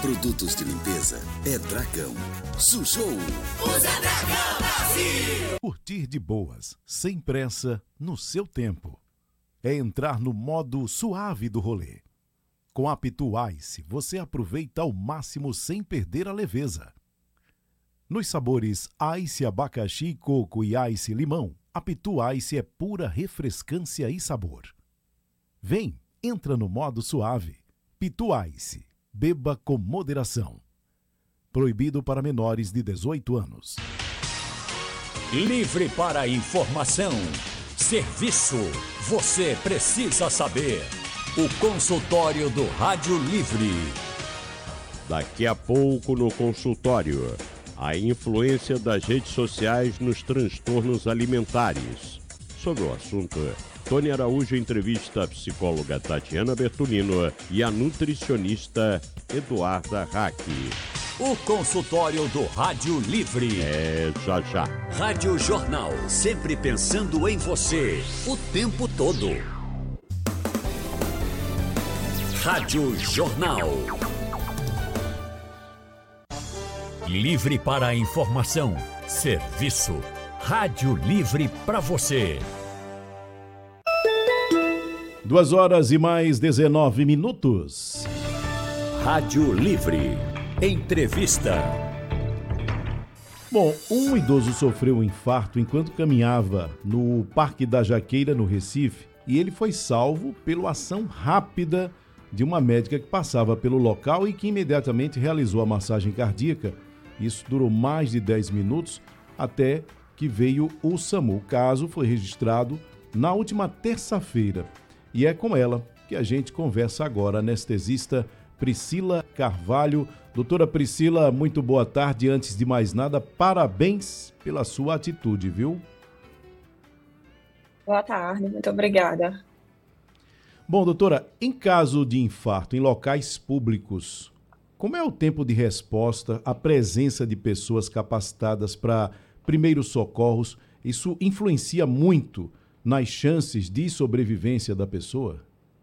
Produtos de limpeza é Dragão. Sujou. Usa Dragão, Brasil! Curtir de boas, sem pressa, no seu tempo. É entrar no modo suave do rolê. Com a Pitu Ice, você aproveita ao máximo sem perder a leveza. Nos sabores Ice abacaxi, coco e Ice limão, a Pitu Ice é pura refrescância e sabor. Vem, entra no modo suave. Pitu Ice, beba com moderação. Proibido para menores de 18 anos. Livre para informação. Serviço. Você precisa saber. O consultório do Rádio Livre. Daqui a pouco no consultório, a influência das redes sociais nos transtornos alimentares. Sobre o assunto, Tony Araújo entrevista a psicóloga Tatiana Bertolino e a nutricionista Eduarda Hack. O consultório do Rádio Livre. É já. Rádio Jornal, sempre pensando em você, o tempo todo. Rádio Jornal. Livre para a informação. Serviço. Rádio Livre para você. 2 horas e mais 19 minutos. Rádio Livre. Entrevista. Bom, um idoso sofreu um infarto enquanto caminhava no Parque da Jaqueira, no Recife, e ele foi salvo pela ação rápida de uma médica que passava pelo local e que imediatamente realizou a massagem cardíaca. Isso durou mais de 10 minutos até que veio o SAMU. O caso foi registrado na última terça-feira. E é com ela que a gente conversa agora, a anestesista Priscila Carvalho. Doutora Priscila, muito boa tarde. Antes de mais nada, parabéns pela sua atitude, viu? Boa tarde, muito obrigada. Bom, doutora, em caso de infarto em locais públicos, como é o tempo de resposta, a presença de pessoas capacitadas para primeiros socorros? Isso influencia muito nas chances de sobrevivência da pessoa?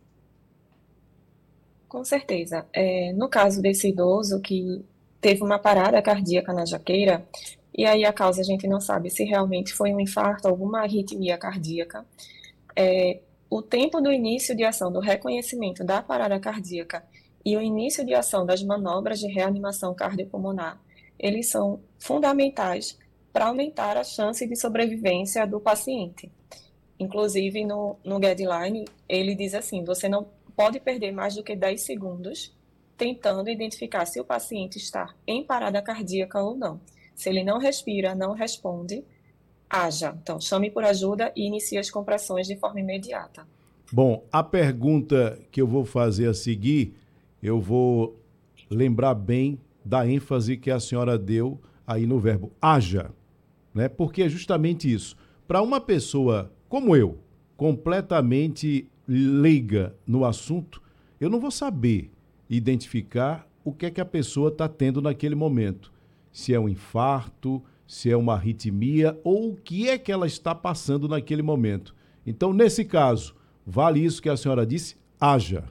Com certeza. No caso desse idoso que teve uma parada cardíaca na Jaqueira, e aí a causa a gente não sabe se realmente foi um infarto, alguma arritmia cardíaca, o tempo do início de ação do reconhecimento da parada cardíaca e o início de ação das manobras de reanimação cardiopulmonar, eles são fundamentais para aumentar a chance de sobrevivência do paciente. Inclusive, no guideline, ele diz assim, você não pode perder mais do que 10 segundos tentando identificar se o paciente está em parada cardíaca ou não. Se ele não respira, não responde, haja. Então, chame por ajuda e inicie as compressões de forma imediata. Bom, a pergunta que eu vou fazer a seguir, eu vou lembrar bem da ênfase que a senhora deu aí no verbo haja, né? Porque é justamente isso. Para uma pessoa como eu, completamente leiga no assunto, eu não vou saber identificar o que é que a pessoa está tendo naquele momento. Se é um infarto, se é uma arritmia ou o que é que ela está passando naquele momento. Então, nesse caso, vale isso que a senhora disse? Haja.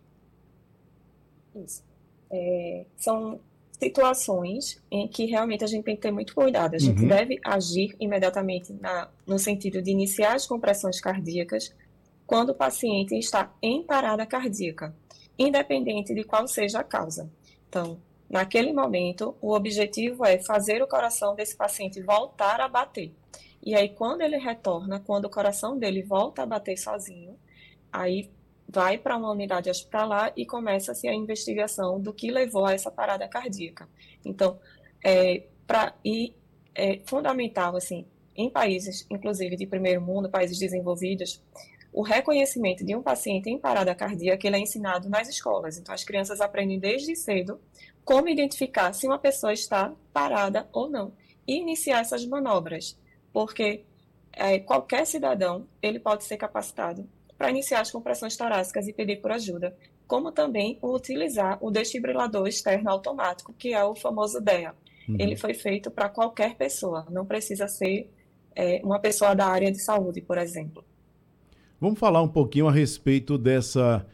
Isso. São situações em que realmente a gente tem que ter muito cuidado. A gente deve agir imediatamente no sentido de iniciar as compressões cardíacas quando o paciente está em parada cardíaca, independente de qual seja a causa. Então, naquele momento, o objetivo é fazer o coração desse paciente voltar a bater. E aí, quando ele retorna, quando o coração dele volta a bater sozinho, aí vai para uma unidade hospitalar e começa-se a investigação do que levou a essa parada cardíaca. Então, é fundamental, assim, em países, inclusive de primeiro mundo, países desenvolvidos, o reconhecimento de um paciente em parada cardíaca ele é ensinado nas escolas. Então, as crianças aprendem desde cedo como identificar se uma pessoa está parada ou não e iniciar essas manobras, porque qualquer cidadão ele pode ser capacitado para iniciar as compressões torácicas e pedir por ajuda, como também utilizar o desfibrilador externo automático, que é o famoso DEA. Ele foi feito para qualquer pessoa, não precisa ser uma pessoa da área de saúde, por exemplo. Vamos falar um pouquinho a respeito dessa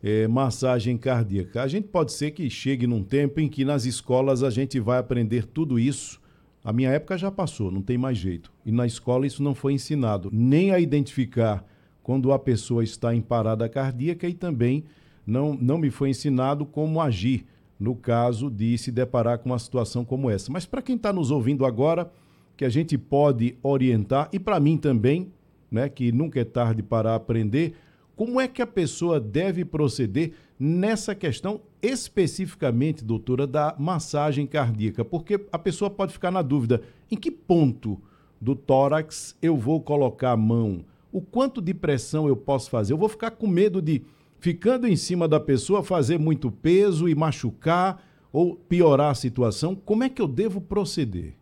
massagem cardíaca. A gente pode ser que chegue num tempo em que nas escolas a gente vai aprender tudo isso. A minha época já passou, não tem mais jeito. E na escola isso não foi ensinado, nem a identificar quando a pessoa está em parada cardíaca e também não me foi ensinado como agir no caso de se deparar com uma situação como essa. Mas para quem está nos ouvindo agora, que a gente pode orientar, e para mim também, né, que nunca é tarde para aprender, como é que a pessoa deve proceder nessa questão especificamente, doutora, da massagem cardíaca? Porque a pessoa pode ficar na dúvida, em que ponto do tórax eu vou colocar a mão? O quanto de pressão eu posso fazer? Eu vou ficar com medo de, ficando em cima da pessoa, fazer muito peso e machucar ou piorar a situação? Como é que eu devo proceder?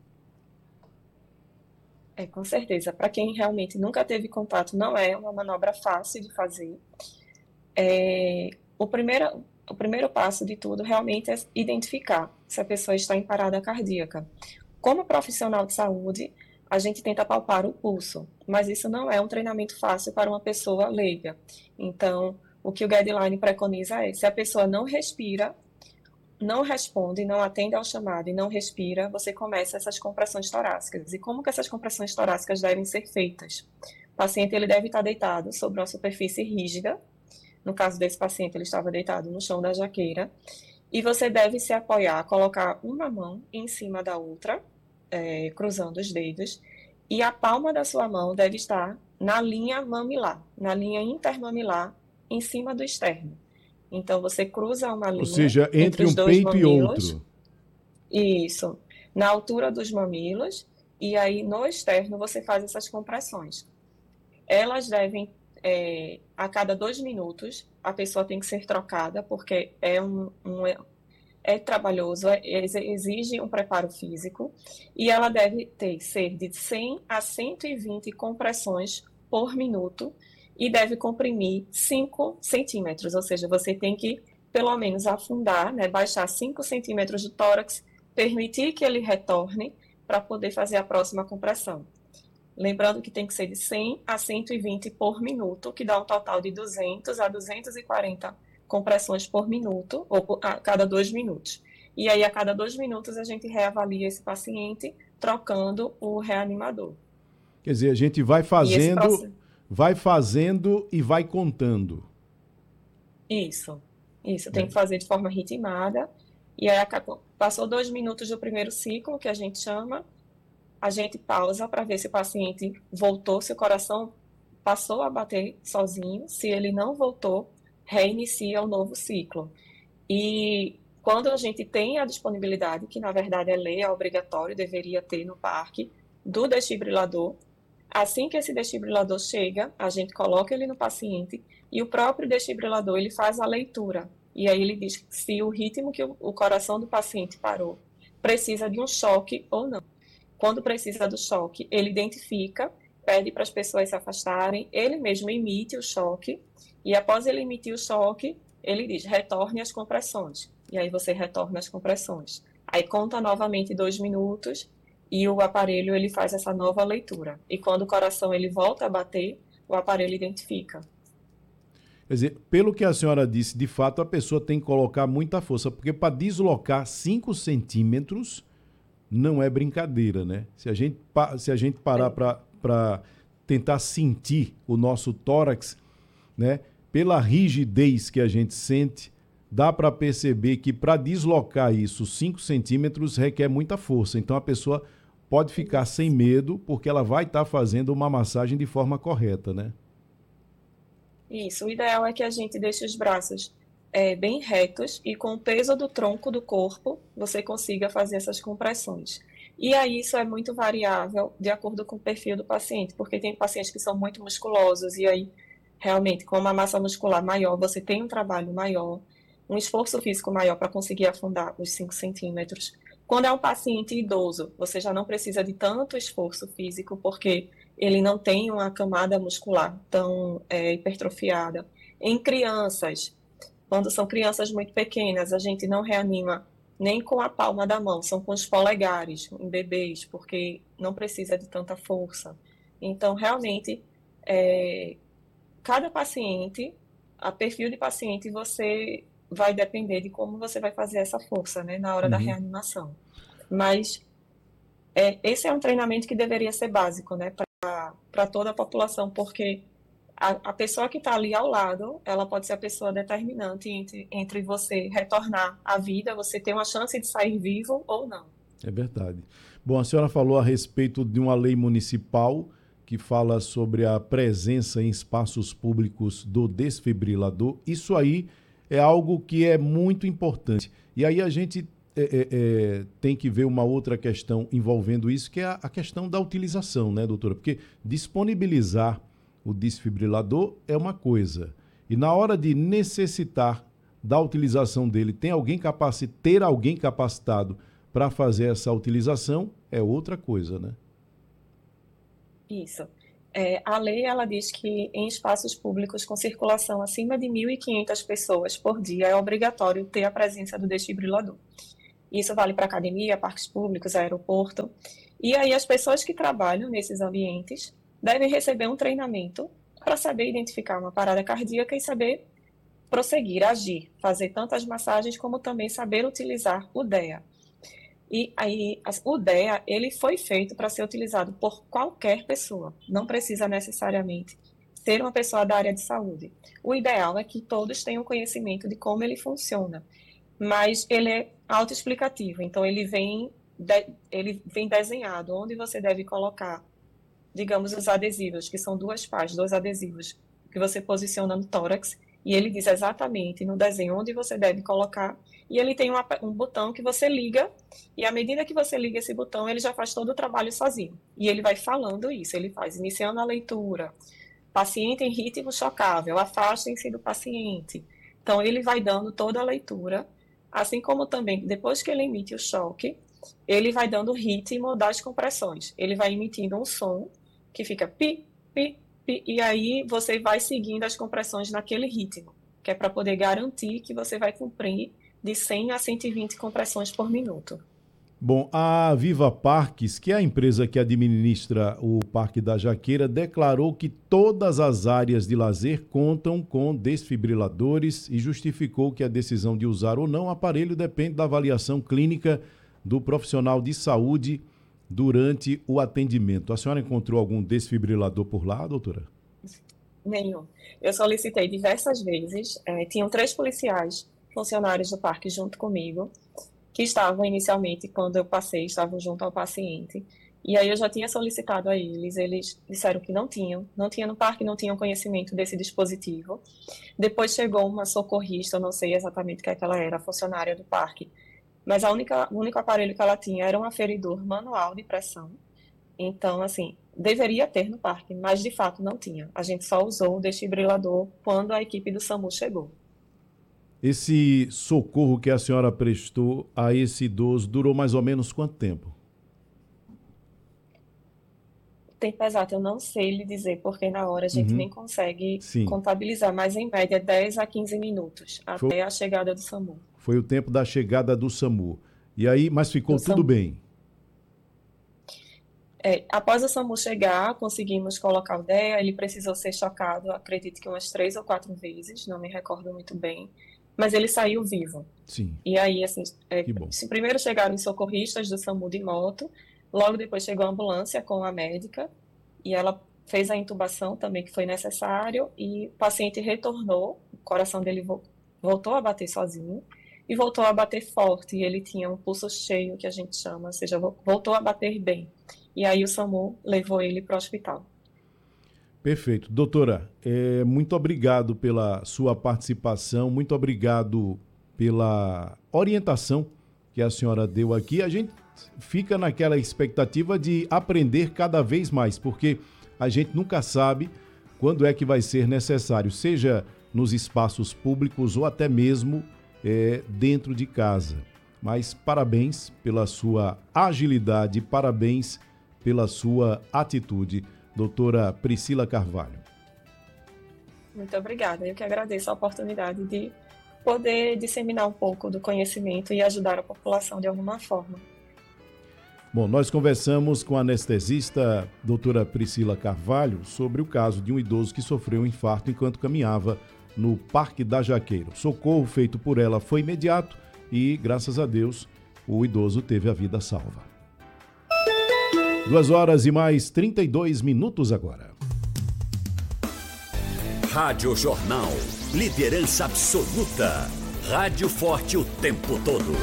Com certeza. Para quem realmente nunca teve contato, não é uma manobra fácil de fazer. O primeiro passo de tudo realmente é identificar se a pessoa está em parada cardíaca. Como profissional de saúde, a gente tenta palpar o pulso, mas isso não é um treinamento fácil para uma pessoa leiga. Então, o que o guideline preconiza é, se a pessoa não respira, não responde, não atende ao chamado e não respira, você começa essas compressões torácicas. E como que essas compressões torácicas devem ser feitas? O paciente ele deve estar deitado sobre uma superfície rígida. No caso desse paciente, ele estava deitado no chão da jaqueira. E você deve se apoiar, colocar uma mão em cima da outra, cruzando os dedos, e a palma da sua mão deve estar na linha mamilar, na linha intermamilar, em cima do externo. Então, você cruza uma linha. Ou seja, entre os um dois peito mamilos, e outro. Isso. Na altura dos mamilos, e aí no externo você faz essas compressões. Elas devem, a cada 2 minutos, a pessoa tem que ser trocada, porque é trabalhoso, exige um preparo físico, e ela deve ser de 100 a 120 compressões por minuto, e deve comprimir 5 centímetros, ou seja, você tem que, pelo menos, afundar, né, baixar 5 centímetros do tórax, permitir que ele retorne para poder fazer a próxima compressão. Lembrando que tem que ser de 100 a 120 por minuto, que dá um total de 200 a 240 compressões por minuto, ou a cada 2 minutos. E aí, a cada 2 minutos, a gente reavalia esse paciente, trocando o reanimador. Quer dizer, a gente vai fazendo e vai contando. Isso. Tem que fazer de forma ritmada. E aí, passou 2 minutos do primeiro ciclo, que a gente chama, a gente pausa para ver se o paciente voltou, se o coração passou a bater sozinho. Se ele não voltou, reinicia o novo ciclo. E quando a gente tem a disponibilidade, que na verdade é lei, é obrigatório, deveria ter no parque, do desfibrilador, assim que esse desfibrilador chega, a gente coloca ele no paciente e o próprio desfibrilador ele faz a leitura. E aí ele diz se o ritmo que o coração do paciente parou precisa de um choque ou não. Quando precisa do choque, ele identifica, pede para as pessoas se afastarem, ele mesmo emite o choque e após ele emitir o choque, ele diz retorne as compressões. E aí você retorna as compressões. Aí conta novamente 2 minutos e o aparelho ele faz essa nova leitura. E quando o coração ele volta a bater, o aparelho identifica. Quer dizer, pelo que a senhora disse, de fato a pessoa tem que colocar muita força, porque para deslocar 5 centímetros não é brincadeira, né? Se a gente parar para tentar sentir o nosso tórax, né? Pela rigidez que a gente sente, dá para perceber que para deslocar isso 5 centímetros requer muita força. Então a pessoa pode ficar sem medo, porque ela vai estar fazendo uma massagem de forma correta, né? Isso, o ideal é que a gente deixe os braços bem retos e com o peso do tronco do corpo você consiga fazer essas compressões. E aí isso é muito variável de acordo com o perfil do paciente, porque tem pacientes que são muito musculosos e aí realmente com uma massa muscular maior você tem um trabalho maior, um esforço físico maior para conseguir afundar os 5 centímetros. Quando é um paciente idoso, você já não precisa de tanto esforço físico, porque ele não tem uma camada muscular tão hipertrofiada. Em crianças, quando são crianças muito pequenas, a gente não reanima nem com a palma da mão, são com os polegares, em bebês, porque não precisa de tanta força. Então, realmente, cada paciente, a perfil de paciente você vai depender de como você vai fazer essa força, né, na hora da Uhum. reanimação. Mas esse é um treinamento que deveria ser básico, né, para toda a população, porque a pessoa que está ali ao lado, ela pode ser a pessoa determinante entre você retornar à vida, você ter uma chance de sair vivo ou não. É verdade. Bom, a senhora falou a respeito de uma lei municipal que fala sobre a presença em espaços públicos do desfibrilador. Isso aí é algo que é muito importante. E aí a gente tem que ver uma outra questão envolvendo isso, que é a questão da utilização, né, doutora? Porque disponibilizar o desfibrilador é uma coisa. E na hora de necessitar da utilização dele, ter alguém capacitado para fazer essa utilização, é outra coisa, né? Isso. A lei, ela diz que em espaços públicos com circulação acima de 1.500 pessoas por dia é obrigatório ter a presença do desfibrilador. Isso vale para academia, parques públicos, aeroporto. E aí as pessoas que trabalham nesses ambientes devem receber um treinamento para saber identificar uma parada cardíaca e saber prosseguir, agir, fazer tanto as massagens como também saber utilizar o DEA. E aí, o DEA, ele foi feito para ser utilizado por qualquer pessoa, não precisa necessariamente ser uma pessoa da área de saúde. O ideal é que todos tenham conhecimento de como ele funciona, mas ele é autoexplicativo, então ele vem desenhado onde você deve colocar, digamos, os adesivos, que são dois adesivos que você posiciona no tórax, e ele diz exatamente no desenho onde você deve colocar, e ele tem um botão que você liga, e à medida que você liga esse botão, ele já faz todo o trabalho sozinho. E ele vai falando isso, ele faz iniciando a leitura, paciente em ritmo chocável, afastem-se do paciente. Então, ele vai dando toda a leitura, assim como também, depois que ele emite o choque, ele vai dando o ritmo das compressões. Ele vai emitindo um som que fica pi, pi, pi, e aí você vai seguindo as compressões naquele ritmo, que é para poder garantir que você vai cumprir de 100 a 120 compressões por minuto. Bom, a Viva Parques, que é a empresa que administra o Parque da Jaqueira, declarou que todas as áreas de lazer contam com desfibriladores e justificou que a decisão de usar ou não o aparelho depende da avaliação clínica do profissional de saúde durante o atendimento. A senhora encontrou algum desfibrilador por lá, doutora? Nenhum. Eu solicitei diversas vezes, tinham 3 policiais funcionários do parque junto comigo, que estavam inicialmente, quando eu passei, estavam junto ao paciente. E aí eu já tinha solicitado a eles disseram que não tinha no parque, não tinham conhecimento desse dispositivo. Depois chegou uma socorrista, eu não sei exatamente o que é que ela era, funcionária do parque, mas o único aparelho que ela tinha era um aferidor manual de pressão. Então, assim, deveria ter no parque, mas de fato não tinha. A gente só usou o desfibrilador quando a equipe do SAMU chegou. Esse socorro que a senhora prestou a esse idoso durou mais ou menos quanto tempo? Tempo exato, eu não sei lhe dizer, porque na hora a gente nem consegue contabilizar, mas em média 10 a 15 minutos, até a chegada do SAMU. Foi o tempo da chegada do SAMU. E aí, mas ficou tudo bem? Após o SAMU chegar, conseguimos colocar o DEA, ele precisou ser chocado, acredito que umas 3 ou 4 vezes, não me recordo muito bem, mas ele saiu vivo. Sim. E aí, assim, Que bom. Primeiro chegaram os socorristas do SAMU de moto, logo depois chegou a ambulância com a médica, e ela fez a intubação também, que foi necessário, e o paciente retornou, o coração dele voltou a bater sozinho, e voltou a bater forte, e ele tinha um pulso cheio, que a gente chama, ou seja, voltou a bater bem. E aí o SAMU levou ele para o hospital. Perfeito. Doutora, muito obrigado pela sua participação, muito obrigado pela orientação que a senhora deu aqui. A gente fica naquela expectativa de aprender cada vez mais, porque a gente nunca sabe quando é que vai ser necessário, seja nos espaços públicos ou até mesmo dentro de casa. Mas parabéns pela sua agilidade, parabéns pela sua atitude, doutora Priscila Carvalho. Muito obrigada. Eu que agradeço a oportunidade de poder disseminar um pouco do conhecimento e ajudar a população de alguma forma. Bom, nós conversamos com a anestesista doutora Priscila Carvalho sobre o caso de um idoso que sofreu um infarto enquanto caminhava no Parque da Jaqueira. O socorro feito por ela foi imediato e, graças a Deus, o idoso teve a vida salva. 2h mais 32 agora. Rádio Jornal. Liderança absoluta. Rádio forte o tempo todo.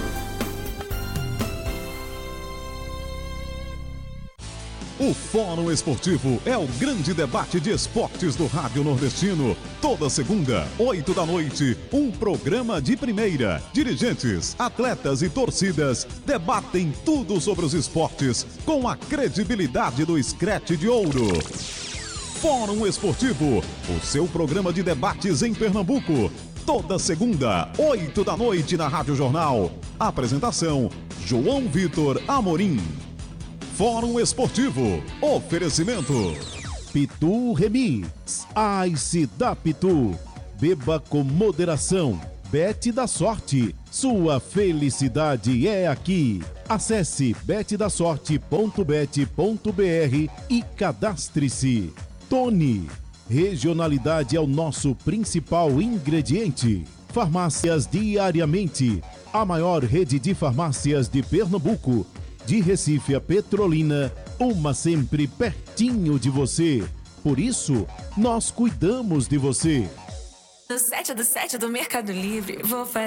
O Fórum Esportivo é o grande debate de esportes do Rádio Nordestino. Toda segunda, 8 da noite, um programa de primeira. Dirigentes, atletas e torcidas debatem tudo sobre os esportes com a credibilidade do Scratch de Ouro. Fórum Esportivo, o seu programa de debates em Pernambuco. Toda segunda, 8 da noite na Rádio Jornal. Apresentação, João Vitor Amorim. Fórum Esportivo. Oferecimento. Pitu Remix. Ice da Pitu. Beba com moderação. Bet da Sorte. Sua felicidade é aqui. Acesse betdasorte.bet.br e cadastre-se. Tony. Regionalidade é o nosso principal ingrediente. Farmácias Diariamente. A maior rede de farmácias de Pernambuco. De Recife a Petrolina, uma sempre pertinho de você. Por isso, nós cuidamos de você. No 7 do Mercado Livre, vou fazer